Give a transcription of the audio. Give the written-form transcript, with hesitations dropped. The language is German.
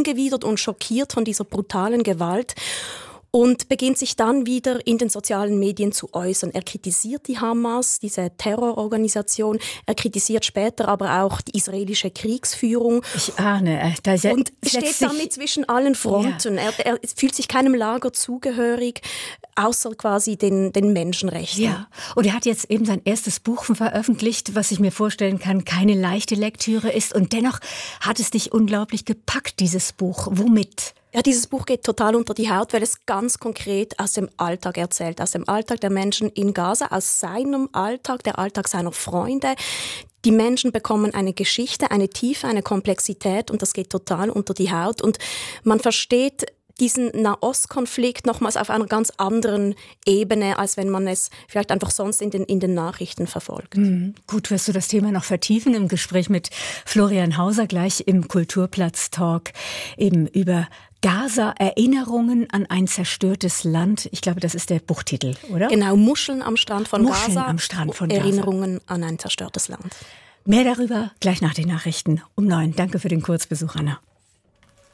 angewidert und schockiert von dieser brutalen Gewalt und beginnt sich dann wieder in den sozialen Medien zu äußern. Er kritisiert die Hamas, diese Terrororganisation. Er kritisiert später aber auch die israelische Kriegsführung. Ich ahne. Und steht damit zwischen allen Fronten. Ja. Er fühlt sich keinem Lager zugehörig, außer quasi den Menschenrechten. Ja, und er hat jetzt eben sein erstes Buch veröffentlicht, was ich mir vorstellen kann, keine leichte Lektüre ist. Und dennoch hat es dich unglaublich gepackt, dieses Buch. Womit? Ja, dieses Buch geht total unter die Haut, weil es ganz konkret aus dem Alltag erzählt, aus dem Alltag der Menschen in Gaza, aus seinem Alltag, der Alltag seiner Freunde. Die Menschen bekommen eine Geschichte, eine Tiefe, eine Komplexität und das geht total unter die Haut. Und man versteht diesen Nahostkonflikt nochmals auf einer ganz anderen Ebene, als wenn man es vielleicht einfach sonst in den Nachrichten verfolgt. Gut, wirst du das Thema noch vertiefen im Gespräch mit Florian Hauser, gleich im Kulturplatz-Talk, eben über Gaza, Erinnerungen an ein zerstörtes Land. Ich glaube, das ist der Buchtitel, oder? Genau, Muscheln am Strand von Gaza. Am Strand von Gaza. Erinnerungen an ein zerstörtes Land. Mehr darüber gleich nach den Nachrichten um 9. Danke für den Kurzbesuch, Anna.